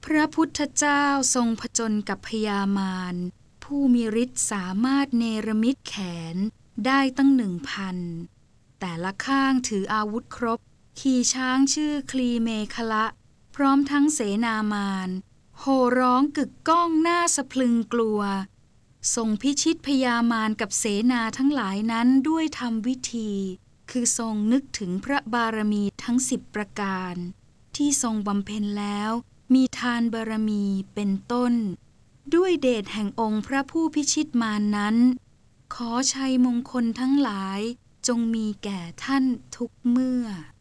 พระพุทธเจ้าทรงผจญกับพญามารผู้มีฤทธิ์สามารถเนรมิตแขนได้ตั้ง1,000แต่ละข้างถืออาวุธครบขี่ช้างชื่อคลีเมขละพร้อมทั้งเสนามารโห่ร้องกึกก้องหน้าสะพรึงกลัวทรงพิชิตพญามารกับเสนาทั้งหลายนั้นด้วยธรรมวิธีคือทรงนึกถึงพระบารมีทั้ง10ประการที่ทรงบำเพ็ญแล้วมีทานบารมีเป็นต้นด้วยเดชแห่งองค์พระผู้พิชิตมารนั้นขอชัยมงคลทั้งหลายจงมีแก่ท่านทุกเมื่อ